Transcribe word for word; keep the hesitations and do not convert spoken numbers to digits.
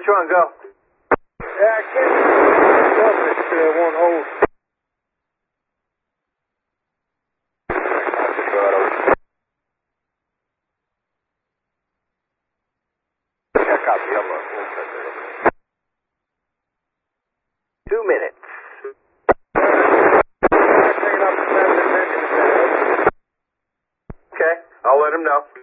you on, go. Yeah, I can't stop it. Uh, won't hold. Yeah, copy. I'm uh, we'll set that over. Two minutes. Okay, I'll let him know.